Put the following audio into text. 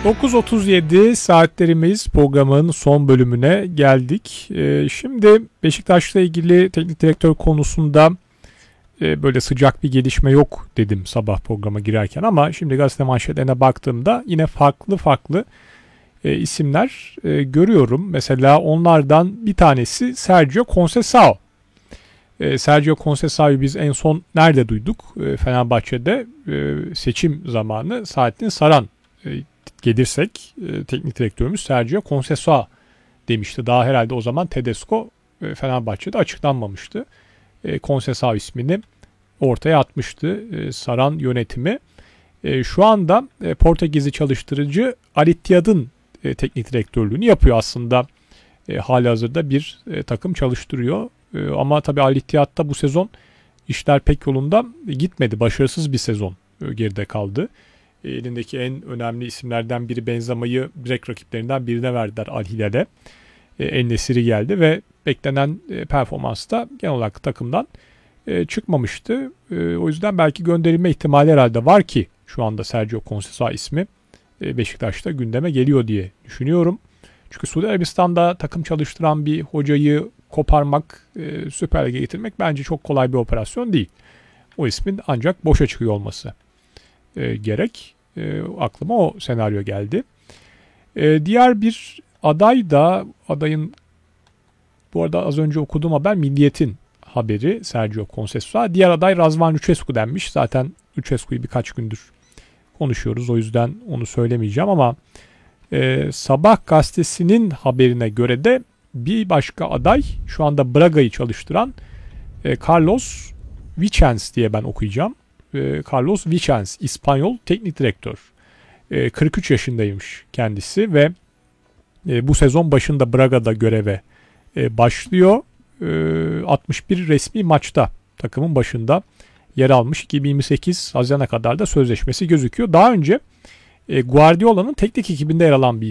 9.37 saatlerimiz programın son bölümüne geldik. Şimdi Beşiktaş'la ilgili teknik direktör konusunda böyle sıcak bir gelişme yok dedim sabah programa girerken, ama şimdi gazete manşetlerine baktığımda yine farklı isimler görüyorum. Mesela onlardan bir tanesi Sergio Conceição. Sergio Conceição'yu biz en son nerede duyduk? Fenerbahçe'de seçim zamanı Saadettin Saran gelirsek teknik direktörümüz Sergio Conceição demişti. Daha herhalde o zaman Tedesco Fenerbahçe'de açıklanmamıştı. Conceição ismini ortaya atmıştı Saran yönetimi. Şu anda Portekizli çalıştırıcı Al Ittihad'ın teknik direktörlüğünü yapıyor aslında. Halihazırda bir takım çalıştırıyor. Ama tabii Al Ittihad'da bu sezon işler pek yolunda gitmedi. Başarısız bir sezon geride kaldı. Elindeki en önemli isimlerden biri Benzema'yı direkt rakiplerinden birine verdiler Al Hilal'e. En-Nesyri geldi ve beklenen performansta genel olarak takımdan çıkmamıştı. O yüzden belki gönderilme ihtimali herhalde var ki şu anda Sergio Conceição ismi Beşiktaş'ta gündeme geliyor diye düşünüyorum. Çünkü Suudi Arabistan'da takım çalıştıran bir hocayı koparmak, Süper Lig'e getirmek bence çok kolay bir operasyon değil. O ismin ancak boşa çıkıyor olması gerek. Aklıma o senaryo geldi. Diğer bir aday da, adayın bu arada az önce okuduğum haber Milliyet'in haberi Sergio Conceição. Diğer aday Razvan Lucescu denmiş. Zaten Lucescu'yu birkaç gündür konuşuyoruz. O yüzden onu söylemeyeceğim, ama Sabah gazetesinin haberine göre de bir başka aday şu anda Braga'yı çalıştıran Carlos Vicens diye ben okuyacağım. Carlos Vicens, İspanyol teknik direktör. 43 yaşındaymış kendisi ve bu sezon başında Braga'da göreve başlıyor. 61 resmi maçta takımın başında yer almış. 2028 Haziran'a kadar da sözleşmesi gözüküyor. Daha önce Guardiola'nın teknik ekibinde yer alan bir